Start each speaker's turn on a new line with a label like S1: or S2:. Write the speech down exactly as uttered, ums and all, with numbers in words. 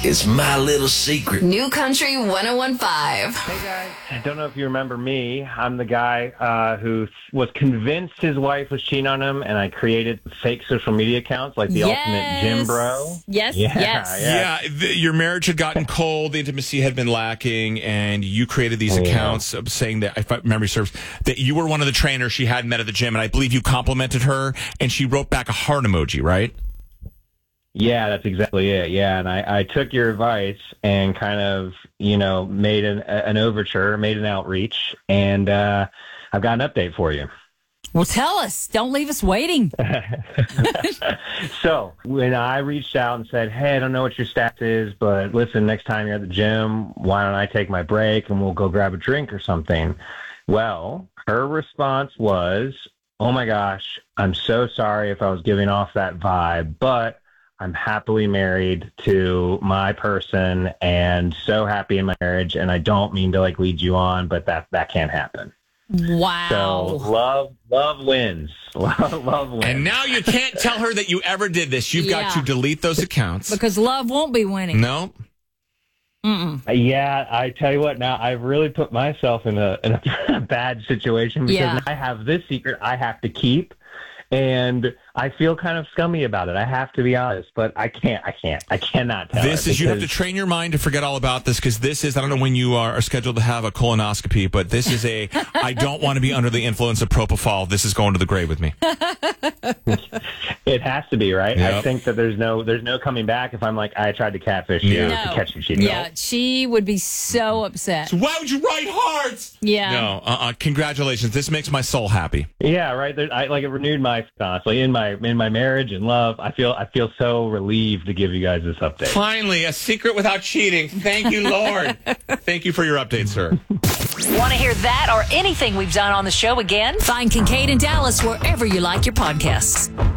S1: It's my little secret.
S2: New Country one oh one point five.
S3: Hey guys, I don't know if you remember me. I'm the guy uh, who was convinced his wife was cheating on him, and I created fake social media accounts like the
S4: yes.
S3: ultimate gym bro.
S4: Yes,
S3: yeah,
S4: yes.
S3: Yeah,
S5: yeah the, your marriage had gotten cold, the intimacy had been lacking, and you created these
S3: yeah.
S5: accounts of saying that, if memory serves, that you were one of the trainers she had met at the gym, and I believe you complimented her, and she wrote back a heart emoji, right?
S3: Yeah, that's exactly it. Yeah, and I, I took your advice and kind of, you know, made an, an overture, made an outreach, and uh, I've got an update for you.
S4: Well, tell us. Don't leave us waiting.
S3: So when I reached out and said, hey, I don't know what your stats is, but listen, next time you're at the gym, why don't I take my break and we'll go grab a drink or something? Well, her response was, oh, my gosh, I'm so sorry if I was giving off that vibe, but I'm happily married to my person and so happy in my marriage. And I don't mean to like lead you on, but that, that can't happen.
S4: Wow.
S3: So love, love wins. Love, love wins.
S5: And now you can't tell her that you ever did this. You've
S4: Yeah.
S5: got to delete those accounts.
S4: Because love won't be winning.
S5: No.
S4: Mm-mm.
S3: Yeah, I tell you what, now I've really put myself in a, in a bad situation because
S4: Yeah.
S3: now I have this secret I have to keep. And I feel kind of scummy about it. I have to be honest, but I can't, I can't, I cannot tell
S5: This
S3: her
S5: is, you have to
S3: because-
S5: train your mind to forget all about this, because this is, I don't know when you are, are scheduled to have a colonoscopy, but this is a, I don't want to be under the influence of propofol. This is going to the grave with me.
S3: It has to be, right?
S5: Yep.
S3: I think that there's no there's no coming back if I'm like, I tried to catfish you
S5: Yeah.
S3: to
S4: No.
S3: catch you cheating.
S4: Yeah, she would be so upset.
S5: So why would you write hearts?
S4: Yeah.
S5: No, uh-uh. Congratulations. This makes my soul happy.
S3: Yeah, right. There, I like it renewed my honestly in my in my marriage and love. I feel I feel so relieved to give you guys this update.
S5: Finally, a secret without cheating. Thank you, Lord. Thank you for your update, sir.
S6: Want to hear that or anything we've done on the show again?
S4: Find Kincaid and Dallas wherever you like your podcasts.